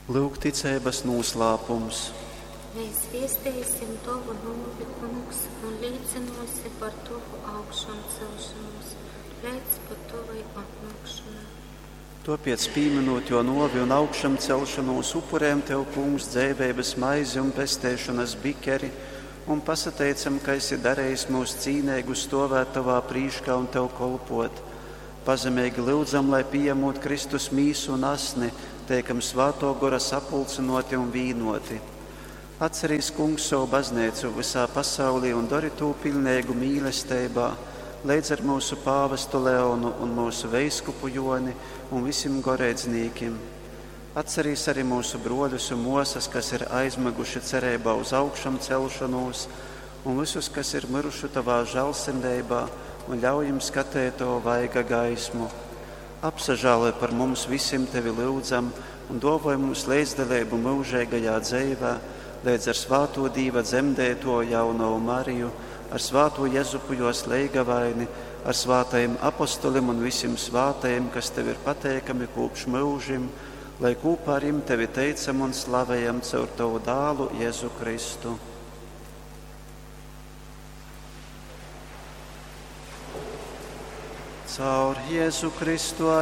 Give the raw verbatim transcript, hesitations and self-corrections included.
Lūk, ticības noslēpums. Mēs viestīsim Tavu nāvi, Kungs, un liecinosi par Tavu augšanu celšanos, līdz pat Tavai atnākšanai. Topiet pieminot jo novi un augšam celšanos upurēm Tev, Kungs, dzēvības maizi un pestēšanas bikeri, un pasateicam, ka esi darējis mūs cīnēgu stovēt Tavā prīškā un Tev kolpot. Pazemīgi lūdzam, lai pieņemot Kristus mīsu un asni, teikam svāto gora sapulcinoti un vīnoti. Atcerīs, Kungs, savu baznīcu visā pasaulī un dari to pilnīgu mīlestībā, līdz ar mūsu pāvestu Leonu un mūsu veiskupu Joni un visiem goreidzniekiem. Atcerīs arī mūsu broļus un mosas, kas ir aizmaguši cerībā uz augšam celšanos, un visus, kas ir miruši Tavā žēlsirdībā, un ļaujam skatīt to vaiga gaismu. Apsažālē par mums visiem Tevi lūdzam un dāvāj mums līdzdalību mūžīgajā dzīvē, līdz ar svāto Dieva dzemdēto jauno Mariju, ar svāto Jezupu jos leigavaini, ar svātajiem apostolim un visiem svātajiem, kas Tev ir pateikami kopš mūžim, lai kopā ar jiem Tevi teicam un slavējam caur Tavu dālu Jēzu Kristu. Caur Jēzu Kristu